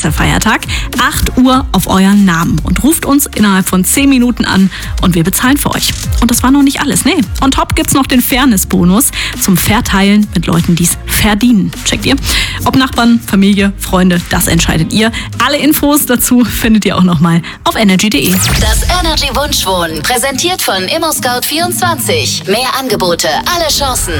Osterfeiertag, 8 Uhr auf euren Namen und ruft uns innerhalb von 10 Minuten an und wir bezahlen für euch. Und das war noch nicht alles. Nee, on top gibt's noch den Fairness-Bonus zum Verteilen mit Leuten, die es verdienen. Checkt ihr? Ob Nachbarn, Familie, Freunde, das entscheidet ihr. Alle Infos dazu findet ihr auch nochmal auf energy.de. Das Energy Wunschwohnen, präsentiert von ImmoScout24. Mehr Angebote, alle Chancen.